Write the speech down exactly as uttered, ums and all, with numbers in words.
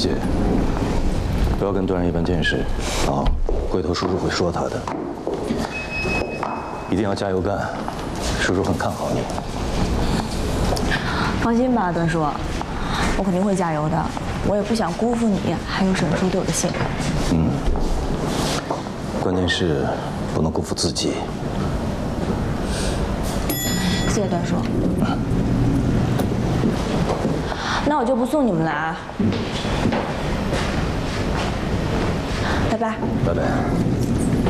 姐，不要跟段然一般见识啊！回头叔叔会说他的。一定要加油干，叔叔很看好你。 放心吧，段叔，我肯定会加油的。我也不想辜负你还有沈叔对我的信任。 嗯，关键是不能辜负自己。 谢谢段叔。那我就不送你们了啊。拜拜。 拜拜。